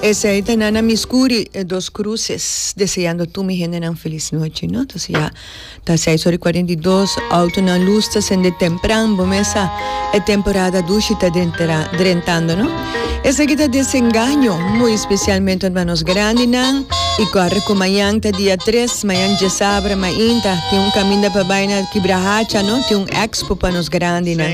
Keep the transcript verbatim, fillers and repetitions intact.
Esa es Nana Miscuri, eh, Dos Cruces, deseando tú mi gente una feliz noche, ¿no? Entonces ya, está seis horas y cuarenta y dos, auto na luz, está sende temprano, bomesa, es temporada dulce, está drentando, ¿no? Esa aquí está desengaño, muy especialmente hermanos grandes, ¿no? Y corre con mañana, día tres, mañana ya sabe, mañana, tiene un camino para vaina quebrahacha, ¿no? Tiene un expo para los grandes, ¿no?